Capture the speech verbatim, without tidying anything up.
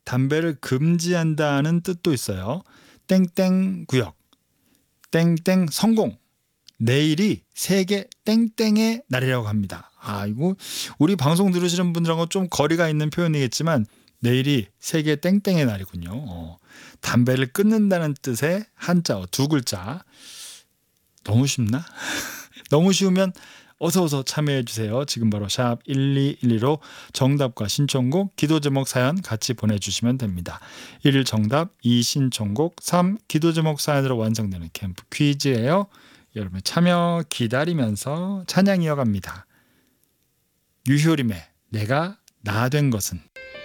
담배를 금지한다는 뜻도 있어요. 땡땡 구역, 땡땡 성공. 내일이 세계 땡땡의 날이라고 합니다. 아, 이거 우리 방송 들으시는 분들하고 좀 거리가 있는 표현이겠지만 내일이 세계 땡땡의 날이군요. 어, 담배를 끊는다는 뜻의 한자어 두 글자. 너무 쉽나? 너무 쉬우면 어서 어서 참여해 주세요. 지금 바로 샵 일이일이로 정답과 신청곡, 기도 제목 사연 같이 보내주시면 됩니다. 일 정답, 이 신청곡, 삼 기도 제목 사연으로 완성되는 캠프 퀴즈예요. 여러분 참여 기다리면서 찬양 이어갑니다. 유효림의 내가 나 된 것은.